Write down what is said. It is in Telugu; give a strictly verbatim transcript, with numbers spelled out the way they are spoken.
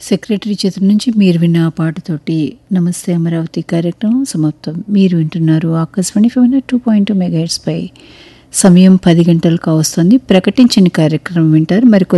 సెక్రటరీ చిత్రం నుంచి మీరు విన్న ఆ పాటతోటి నమస్తే అమరావతి కార్యక్రమం సమాప్తం. మీరు వింటున్నారు Akashvani five two point two megahertz పై. సమయం పది గంటలకు వస్తుంది. ప్రకటించిన కార్యక్రమం వింటారు. మరికొద్ది